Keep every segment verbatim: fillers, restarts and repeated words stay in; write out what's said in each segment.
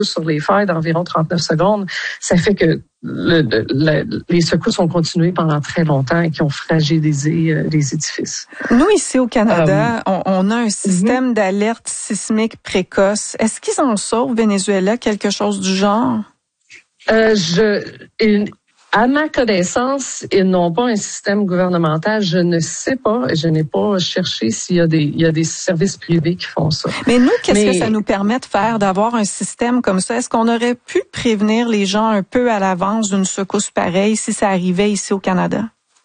sur les failles d'environ trente-neuf secondes, ça fait que le, le, le, les secousses ont continué pendant très longtemps et qui ont fragilisé euh, les édifices. Nous, ici au Canada, um, on, on a un système mm-hmm. d'alerte sismique précoce. Est-ce qu'ils en sont au Venezuela, quelque chose du genre? Euh, je... Une, À ma connaissance, ils n'ont pas un système gouvernemental. Je ne sais pas, je n'ai pas cherché s'il y a des, il y a des services privés qui font ça. Mais nous, qu'est-ce Mais... que ça nous permet de faire, d'avoir un système comme ça? Est-ce qu'on aurait pu prévenir les gens un peu à l'avance d'une secousse pareille si ça arrivait ici au Canada?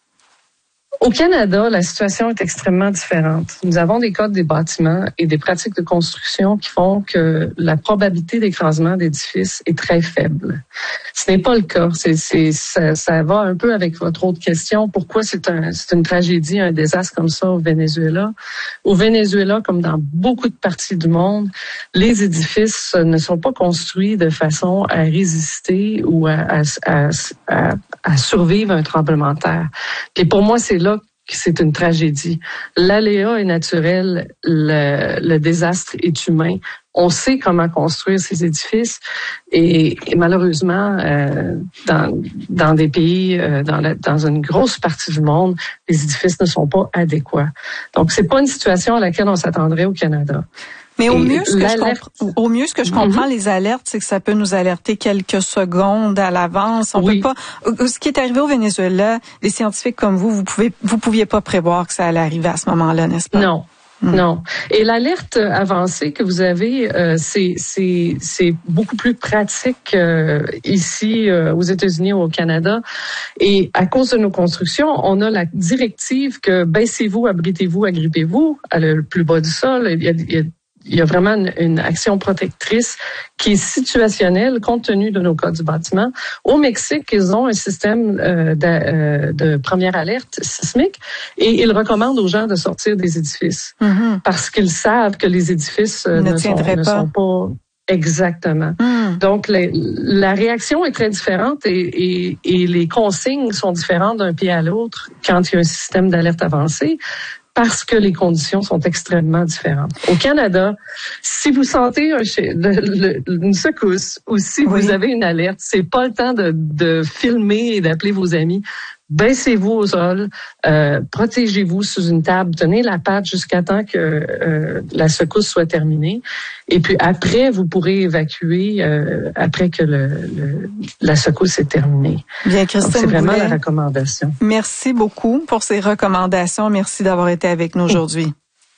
Au Canada, la situation est extrêmement différente. Nous avons des codes des bâtiments et des pratiques de construction qui font que la probabilité d'écrasement d'édifices est très faible. Ce n'est pas le cas. C'est, c'est, ça, ça va un peu avec votre autre question. Pourquoi c'est, un, c'est une tragédie, un désastre comme ça au Venezuela? Au Venezuela, comme dans beaucoup de parties du monde, les édifices ne sont pas construits de façon à résister ou à, à, à, à, à survivre à un tremblement de terre. Et pour moi, c'est là que c'est une tragédie. L'aléa est naturel, le, le désastre est humain. On sait comment construire ces édifices et, et malheureusement, euh, dans, dans des pays, euh, dans, la, dans une grosse partie du monde, les édifices ne sont pas adéquats. Donc, c'est pas une situation à laquelle on s'attendrait au Canada. Mais au mieux, ce que je comprends, au mieux, ce que je comprends, mm-hmm. les alertes, c'est que ça peut nous alerter quelques secondes à l'avance. On oui. peut pas. Ce qui est arrivé au Venezuela, les scientifiques comme vous, vous pouvez, vous pouviez pas prévoir que ça allait arriver à ce moment-là, n'est-ce pas? Non. Mmh. Non. Et l'alerte avancée que vous avez, euh, c'est c'est c'est beaucoup plus pratique euh, ici euh, aux États-Unis ou au Canada. Et à cause de nos constructions, on a la directive que baissez-vous, abritez-vous, agrippez-vous à le plus bas du sol. Il y a, il y a Il y a vraiment une, une action protectrice qui est situationnelle compte tenu de nos codes du bâtiment. Au Mexique, ils ont un système euh, de, euh, de première alerte sismique et ils recommandent aux gens de sortir des édifices mm-hmm. parce qu'ils savent que les édifices euh, ne, ne, sont, ne sont pas... Exactement. Mm. Donc, les, la réaction est très différente et, et, et les consignes sont différentes d'un pays à l'autre quand il y a un système d'alerte avancé, parce que les conditions sont extrêmement différentes. Au Canada, si vous sentez un, le, le, une secousse ou si oui. vous avez une alerte, c'est pas le temps de, de filmer et d'appeler vos amis. Baissez-vous au sol, euh, protégez-vous sous une table, tenez la patte jusqu'à temps que euh, la secousse soit terminée. Et puis après, vous pourrez évacuer euh, après que le, le, la secousse est terminée. Bien, Christine, donc, c'est vraiment Boulet, la recommandation. Merci beaucoup pour ces recommandations. Merci d'avoir été avec nous aujourd'hui.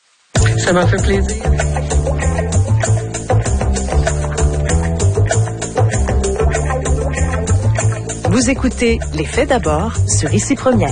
Ça m'a fait plaisir. Vous écoutez Les Faits d'abord sur Ici Première.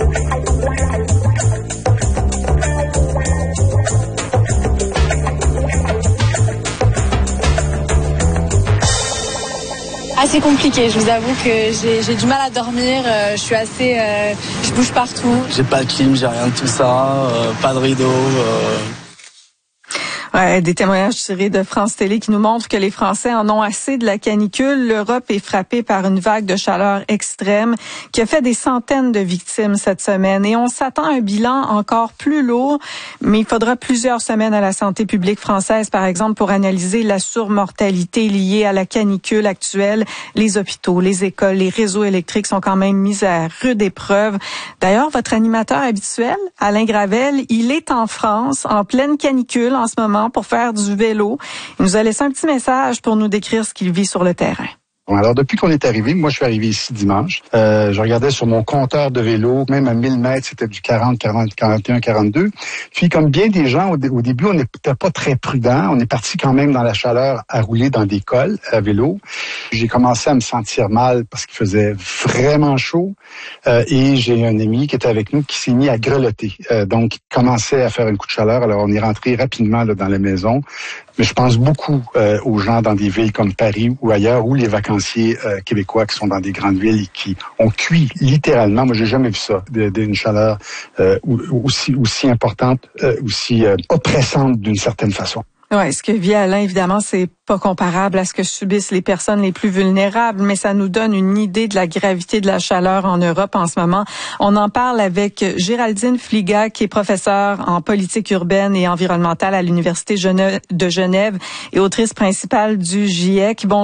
Assez compliqué, je vous avoue que j'ai, j'ai du mal à dormir, euh, je suis assez... Euh, je bouge partout. J'ai pas de clim, j'ai rien de tout ça, euh, pas de rideau... Euh... Ouais, des témoignages tirés de France Télé qui nous montrent que les Français en ont assez de la canicule. L'Europe est frappée par une vague de chaleur extrême qui a fait des centaines de victimes cette semaine. Et on s'attend à un bilan encore plus lourd, mais il faudra plusieurs semaines à la santé publique française, par exemple, pour analyser la surmortalité liée à la canicule actuelle. Les hôpitaux, les écoles, les réseaux électriques sont quand même mis à rude épreuve. D'ailleurs, votre animateur habituel, Alain Gravel, il est en France, en pleine canicule en ce moment, pour faire du vélo. Il nous a laissé un petit message pour nous décrire ce qu'il vit sur le terrain. Bon, alors, depuis qu'on est arrivé, moi, je suis arrivé ici dimanche. Euh, je regardais sur mon compteur de vélo, même à mille mètres, c'était du quarante, quarante, quarante et un, quarante-deux. Puis, comme bien des gens, au, dé- au début, on n'était pas très prudent. On est parti quand même dans la chaleur à rouler dans des cols à vélo. J'ai commencé à me sentir mal parce qu'il faisait vraiment chaud. Euh, et j'ai un ami qui était avec nous qui s'est mis à grelotter. Euh, donc, il commençait à faire un coup de chaleur. Alors, on est rentré rapidement là, dans la maison. Mais je pense beaucoup euh, aux gens dans des villes comme Paris ou ailleurs, ou les vacanciers euh, québécois qui sont dans des grandes villes et qui ont cuit littéralement. Moi, j'ai jamais vu ça, d'une chaleur euh, aussi aussi importante, euh, aussi euh, oppressante d'une certaine façon. Ouais, ce que vit Alain, évidemment, c'est pas comparable à ce que subissent les personnes les plus vulnérables, mais ça nous donne une idée de la gravité de la chaleur en Europe en ce moment. On en parle avec Géraldine Fliga, qui est professeure en politique urbaine et environnementale à l'Université de Genève et autrice principale du GIEC. Bon